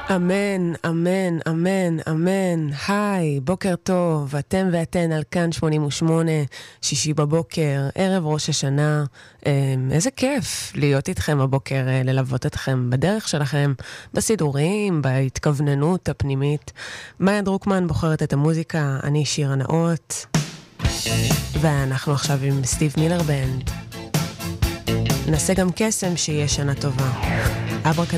אמן, אמן, אמן, אמן. היי, בוקר טוב, אתם ואתן על כאן 88, שישי בבוקר, ערב ראש השנה. איזה כיף להיות איתכם הבוקר, ללוות אתכם בדרך שלכם, בסידורים, בהתכווננות הפנימית. מאיה דרוקמן בוחרת את המוזיקה, אני שירה נאות, ואנחנו עכשיו עם סטיב מילר בנד. נעשה גם קסם שיהיה שנה טובה. אברקדברה.